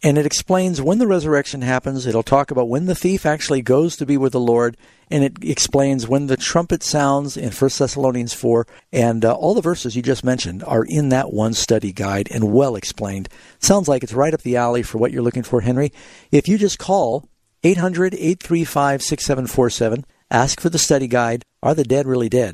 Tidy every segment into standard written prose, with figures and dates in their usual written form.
and it explains when the resurrection happens. It'll talk about when the thief actually goes to be with the Lord, and it explains when the trumpet sounds in 1 Thessalonians 4, and all the verses you just mentioned are in that one study guide and well explained. Sounds like it's right up the alley for what you're looking for, Henry. If you just call 800-835-6747, ask for the study guide, Are the Dead Really Dead?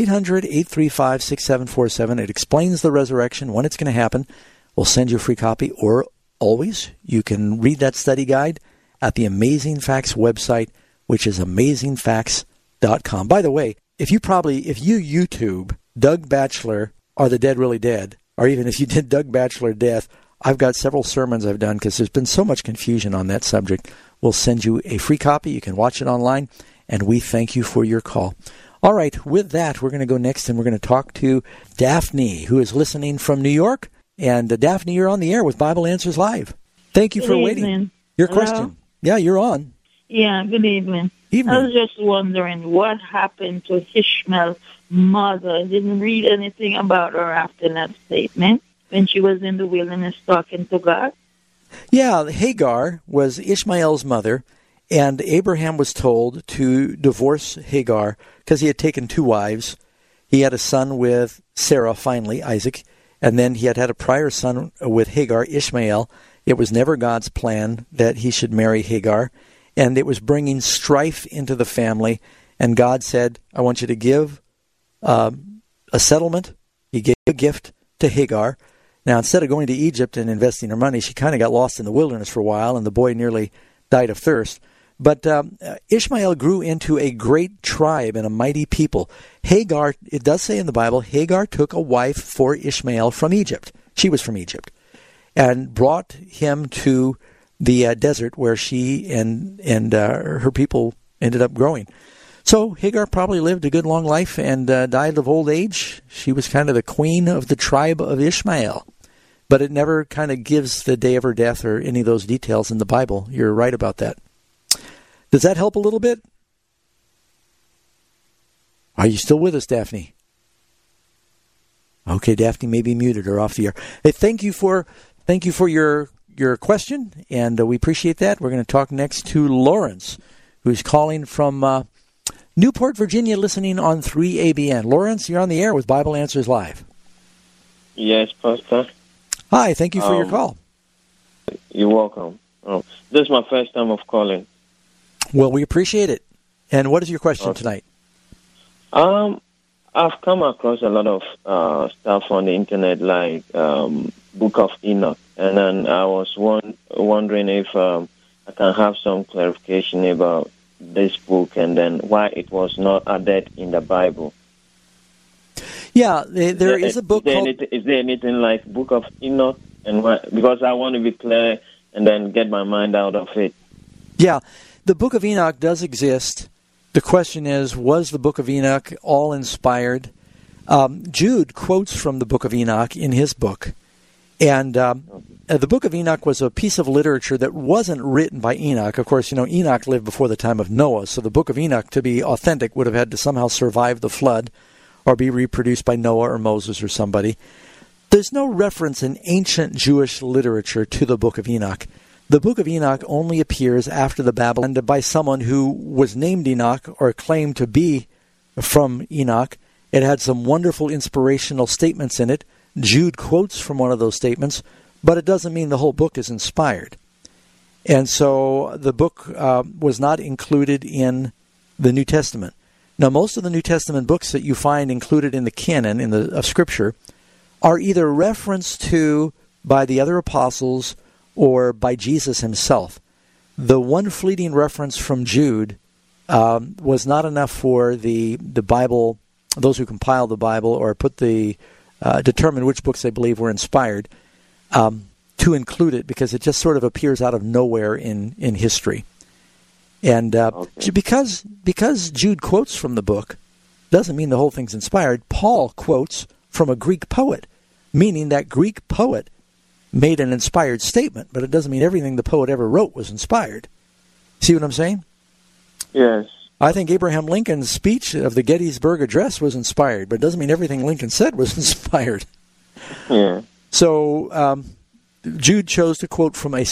800-835-6747. It explains the resurrection, when it's going to happen. We'll send you a free copy, or always, you can read that study guide at the Amazing Facts website, which is amazingfacts.com. By the way, if you YouTube Doug Batchelor, Are the Dead Really Dead? Or even if you did Doug Batchelor Death, I've got several sermons I've done because there's been so much confusion on that subject. We'll send you a free copy. You can watch it online, and we thank you for your call. All right, with that, we're going to go next, and we're going to talk to Daphne, who is listening from New York. And Daphne, you're on the air with Bible Answers Live. Thank you for waiting. Your question. Yeah, you're on. Yeah, good evening. I was just wondering what happened to Ishmael's mother. I didn't read anything about her after that statement when she was in the wilderness talking to God. Yeah, Hagar was Ishmael's mother, and Abraham was told to divorce Hagar because he had taken 2 wives. He had a son with Sarah, finally, Isaac, and then he had a prior son with Hagar, Ishmael. It was never God's plan that he should marry Hagar, and it was bringing strife into the family. And God said, I want you to give a settlement. He gave a gift to Hagar. Now, instead of going to Egypt and investing her money, she kind of got lost in the wilderness for a while, and the boy nearly died of thirst. But Ishmael grew into a great tribe and a mighty people. Hagar, it does say in the Bible, Hagar took a wife for Ishmael from Egypt. She was from Egypt. And brought him to the desert where she and her people ended up growing. So Hagar probably lived a good long life and died of old age. She was kind of the queen of the tribe of Ishmael. But it never kind of gives the day of her death or any of those details in the Bible. You're right about that. Does that help a little bit? Are you still with us, Daphne? Okay, Daphne may be muted or off the air. Hey, thank you for your question, and we appreciate that. We're going to talk next to Lawrence, who's calling from Newport, Virginia, listening on 3ABN. Lawrence, you're on the air with Bible Answers Live. Yes, Pastor. Hi, thank you for your call. You're welcome. This is my first time of calling. Well, we appreciate it. And what is your question tonight? I've come across a lot of stuff on the internet, like Book of Enoch, and then I was wondering if I can have some clarification about this book and then why it was not added in the Bible. Yeah, there is a book called... Is there anything like Book of Enoch? And why? Because I want to be clear and then get my mind out of it. Yeah, the Book of Enoch does exist. The question is, was the Book of Enoch all inspired? Jude quotes from the Book of Enoch in his book. And the Book of Enoch was a piece of literature that wasn't written by Enoch. Of course, Enoch lived before the time of Noah, so the Book of Enoch, to be authentic, would have had to somehow survive the flood or be reproduced by Noah or Moses or somebody. There's no reference in ancient Jewish literature to the Book of Enoch. The Book of Enoch only appears after the Babylon by someone who was named Enoch or claimed to be from Enoch. It had some wonderful inspirational statements in it. Jude quotes from one of those statements, but it doesn't mean the whole book is inspired. And so the book was not included in the New Testament. Now, most of the New Testament books that you find included in the canon of Scripture are either referenced to by the other apostles or by Jesus himself. The one fleeting reference from Jude was not enough for the Bible, those who compiled the Bible or determine which books they believe were inspired, to include it, because it just sort of appears out of nowhere in history. And because Jude quotes from the book doesn't mean the whole thing's inspired. Paul quotes from a Greek poet, meaning that Greek poet made an inspired statement, but it doesn't mean everything the poet ever wrote was inspired. See what I'm saying? Yes. I think Abraham Lincoln's speech of the Gettysburg Address was inspired, but it doesn't mean everything Lincoln said was inspired. Yeah. So Jude chose to quote from a